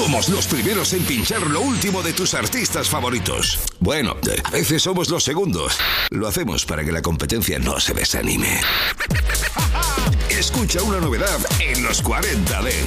Somos los primeros en pinchar lo último de tus artistas favoritos. Bueno, a veces somos los segundos. Lo hacemos para que la competencia no se desanime. Escucha una novedad en los 40 Dance.